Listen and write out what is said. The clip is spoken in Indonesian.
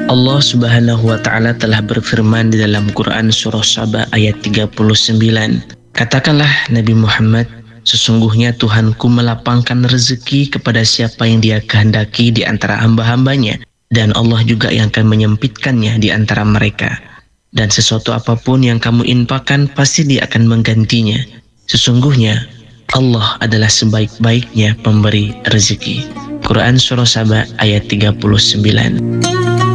Allah Subhanahu wa taala telah berfirman di dalam Quran surah Saba ayat 39. Katakanlah Nabi Muhammad, sesungguhnya Tuhanku melapangkan rezeki kepada siapa yang Dia kehendaki di antara hamba-hambanya, dan Allah juga yang akan menyempitkannya di antara mereka. Dan sesuatu apapun yang kamu infakkan pasti Dia akan menggantinya. Sesungguhnya Allah adalah sebaik-baiknya pemberi rezeki. Quran surah Saba ayat 39.